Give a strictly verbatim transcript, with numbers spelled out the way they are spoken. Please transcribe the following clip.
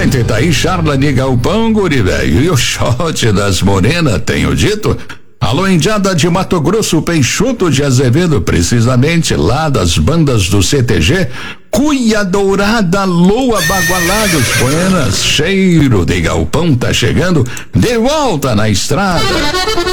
gente, tá aí Charlane Galpão, guri velho. E o shot das morenas, tenho dito. Alô, indiada de Mato Grosso, Peixoto de Azevedo, precisamente lá das bandas do C T G, Cuia Dourada, Loa Bagualados, buenas, cheiro de galpão tá chegando, de volta na estrada.